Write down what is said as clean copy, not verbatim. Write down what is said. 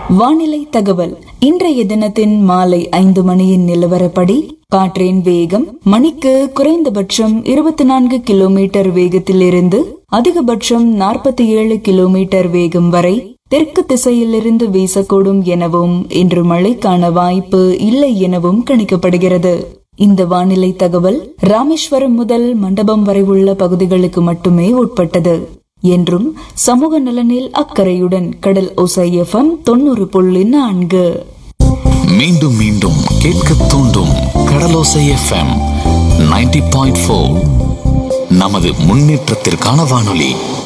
வானிலை தகவல். இன்றைய தினத்தின் மாலை 5 மணியின் நிலவரப்படி காற்றின் வேகம் மணிக்கு குறைந்தபட்சம் 24 கிலோமீட்டர் வேகத்தில் இருந்து அதிகபட்சம் 47 கிலோமீட்டர் வேகம் வரை தெற்கு திசையிலிருந்து வீசக்கூடும் எனவும் இன்று மழைக்கான வாய்ப்பு இல்லை எனவும் கணிக்கப்படுகிறது. இந்த வானிலை தகவல் ராமேஸ்வரம் முதல் மண்டபம் வரை உள்ள பகுதிகளுக்கு மட்டுமே உட்பட்டது. என்றும் சமூக நலனில் அக்கறையுடன் கடல் ஓசை FM 90.4. மீண்டும் மீண்டும் கேட்க தூண்டும் கடலோசை FM 90.4. நமது முன்னேற்றத்திற்கான வானொலி.